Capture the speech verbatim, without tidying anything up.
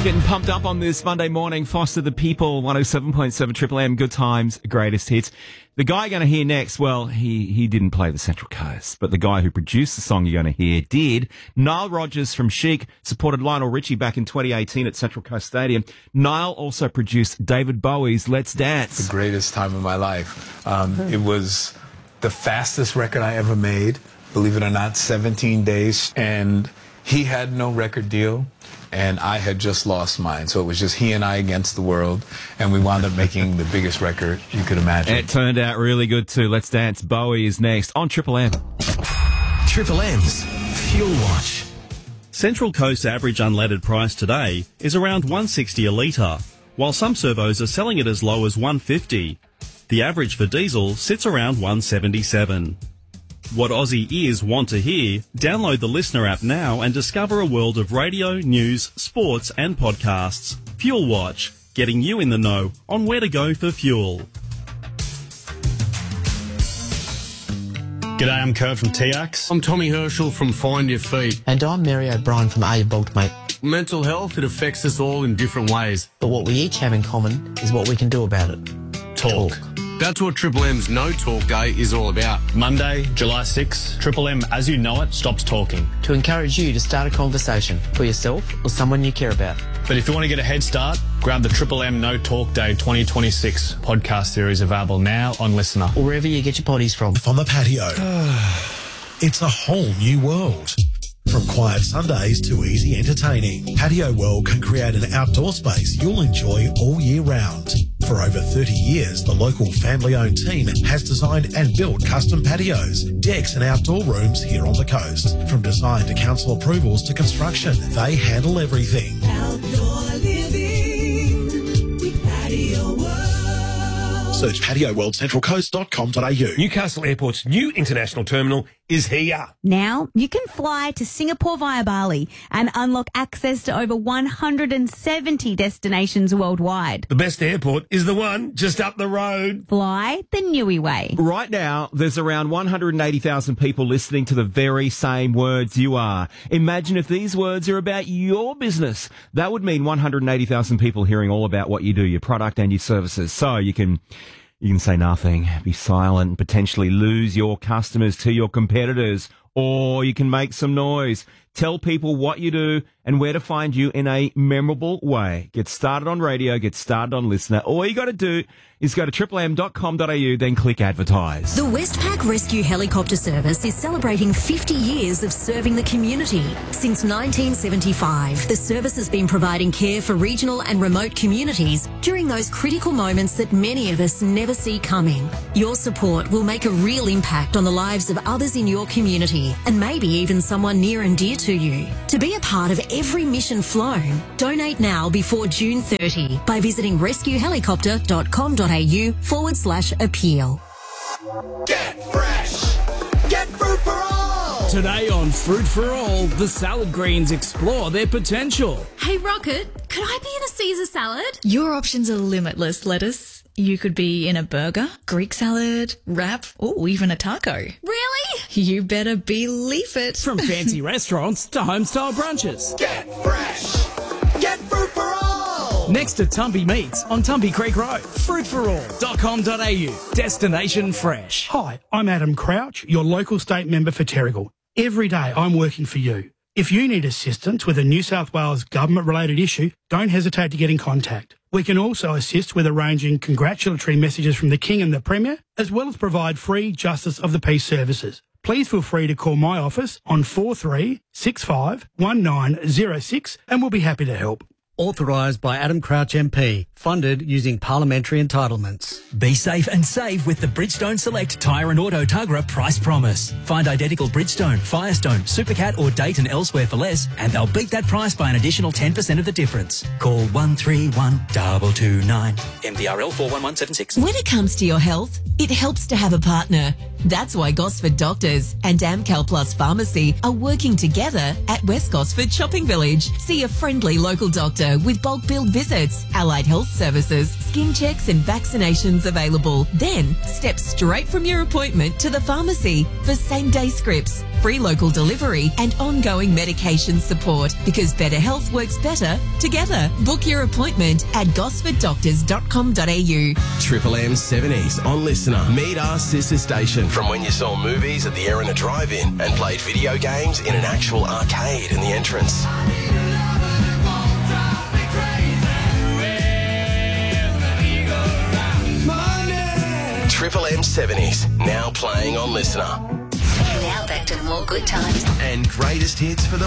Getting pumped up on this Monday morning. Foster the People, one oh seven point seven Triple M, good times, greatest hits. The guy you're going to hear next, well, he, he didn't play the Central Coast, but the guy who produced the song you're going to hear did. Nile Rodgers from Chic supported Lionel Richie back in twenty eighteen at Central Coast Stadium. Nile also produced David Bowie's Let's Dance. The greatest time of my life. Um, it was the fastest record I ever made, believe it or not, seventeen days, and he had no record deal. And I had just lost mine. So it was just he and I against the world. And we wound up making the biggest record you could imagine. It turned out really good too. Let's Dance. Bowie is next on Triple M. Triple M's Fuel Watch. Central Coast's average unleaded price today is around one sixty a litre, while some servos are selling it as low as one fifty. The average for diesel sits around one seventy-seven. What Aussie ears want to hear? Download the Listener app now and discover a world of radio, news, sports and podcasts. Fuel Watch, getting you in the know on where to go for fuel. G'day, I'm Kurt from T X. I'm Tommy Herschel from Find Your Feet. And I'm Mary O'Brien from Are You Bulked, Mate? Mental health, it affects us all in different ways. But what we each have in common is what we can do about it. Talk. Talk. That's what Triple M's No Talk Day is all about. Monday, July sixth, Triple M, as you know it, stops talking. To encourage you to start a conversation for yourself or someone you care about. But if you want to get a head start, grab the Triple M No Talk Day twenty twenty-six podcast series available now on Listener. Or wherever you get your potties from. On the patio. It's a whole new world. From quiet Sundays to easy entertaining, Patio World can create an outdoor space you'll enjoy all year round. For over thirty years, the local family-owned team has designed and built custom patios, decks and outdoor rooms here on the coast. From design to council approvals to construction, they handle everything. Outdoor living with Patio World. Search patio world central coast dot com dot a u. Newcastle Airport's new international terminal is here. Now you can fly to Singapore via Bali and unlock access to over one hundred seventy destinations worldwide. The best airport is the one just up the road. Fly the Newey way. Right now, there's around one hundred eighty thousand people listening to the very same words you are. Imagine if these words are about your business. That would mean one hundred eighty thousand people hearing all about what you do, your product and your services. So you can... You can say nothing, be silent, and potentially lose your customers to your competitors, or you can make some noise. Tell people what you do and where to find you in a memorable way. Get started on radio, get started on Listener. All you got to do is go to triple m dot com dot a u, then click advertise. The Westpac Rescue Helicopter Service is celebrating fifty years of serving the community. Since nineteen seventy-five, the service has been providing care for regional and remote communities during those critical moments that many of us never see coming. Your support will make a real impact on the lives of others in your community and maybe even someone near and dear to you. To be a part of every mission flown, donate now before June thirtieth by visiting rescue helicopter dot com dot a u forward slash appeal. Get fresh! Get fruit for all! Today on Fruit for All, the salad greens explore their potential. Hey Rocket, could I be in a Caesar salad? Your options are limitless, lettuce. You could be in a burger, Greek salad, wrap, or even a taco. Really? You better believe it. From fancy restaurants to home-style brunches. Get fresh! Get fruit for all! Next to Tumbie Meats on Tumbie Creek Road. fruit for all dot com dot a u. Destination fresh. Hi, I'm Adam Crouch, your local state member for Terrigal. Every day I'm working for you. If you need assistance with a New South Wales government-related issue, don't hesitate to get in contact. We can also assist with arranging congratulatory messages from the King and the Premier, as well as provide free Justice of the Peace services. Please feel free to call my office on four three six five one nine zero six and we'll be happy to help. Authorised by Adam Crouch M P. Funded using parliamentary entitlements. Be safe and save with the Bridgestone Select Tyre and Auto Tuggerah Price Promise. Find identical Bridgestone, Firestone, Supercat or Dayton elsewhere for less and they'll beat that price by an additional ten percent of the difference. Call one three one two two nine. M V R L four one one seven six. When it comes to your health, it helps to have a partner. That's why Gosford Doctors and Amcal Plus Pharmacy are working together at West Gosford Shopping Village. See a friendly local doctor with bulk billed visits, allied health services, skin checks and vaccinations available. Then step straight from your appointment to the pharmacy for same-day scripts, free local delivery and ongoing medication support, because better health works better together. Book your appointment at gosford doctors dot com dot a u. Triple M seventies on Listener. Meet our sister station from when you saw movies at the Erina Drive-In and played video games in an actual arcade in the entrance. Triple M seventies, now playing on Listener. Now back to more good times And greatest hits for the